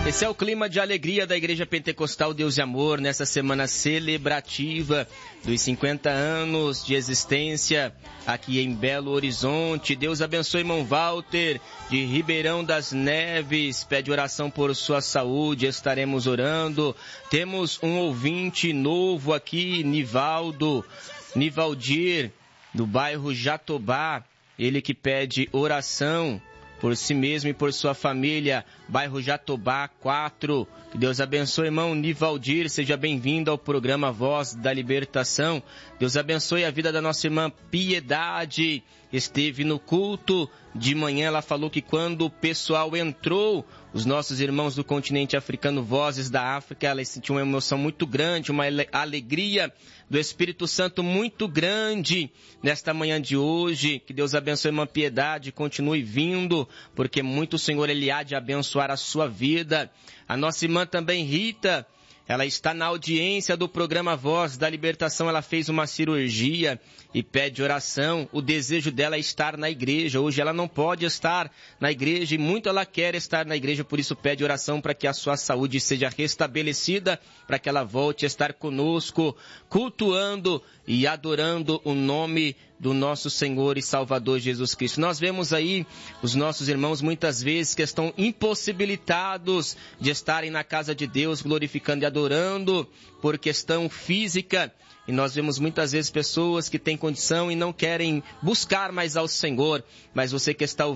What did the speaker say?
Esse é o clima de alegria da Igreja Pentecostal Deus e Amor nessa semana celebrativa dos 50 anos de existência aqui em Belo Horizonte. Deus abençoe irmão Walter de Ribeirão das Neves, pede oração por sua saúde, estaremos orando. Temos um ouvinte novo aqui, Nivaldir, do bairro Jatobá, ele que pede oração por si mesmo e por sua família, bairro Jatobá 4. Que Deus abençoe, irmão Nivaldir, seja bem-vindo ao programa Voz da Libertação. Deus abençoe a vida da nossa irmã Piedade, esteve no culto de manhã, ela falou que quando o pessoal entrou, os nossos irmãos do continente africano, Vozes da África, ela sentiu uma emoção muito grande, uma alegria do Espírito Santo muito grande nesta manhã de hoje. Que Deus abençoe a irmã Piedade, continue vindo, porque muito o Senhor ele há de abençoar a sua vida. A nossa irmã também, Rita, ela está na audiência do programa Voz da Libertação, ela fez uma cirurgia e pede oração. O desejo dela é estar na igreja. Hoje ela não pode estar na igreja e muito ela quer estar na igreja, por isso pede oração para que a sua saúde seja restabelecida, para que ela volte a estar conosco, cultuando e adorando o nome do nosso Senhor e Salvador Jesus Cristo. Nós vemos aí os nossos irmãos muitas vezes que estão impossibilitados de estarem na casa de Deus, glorificando e adorando por questão física. E nós vemos muitas vezes pessoas que têm condição e não querem buscar mais ao Senhor. Mas você que está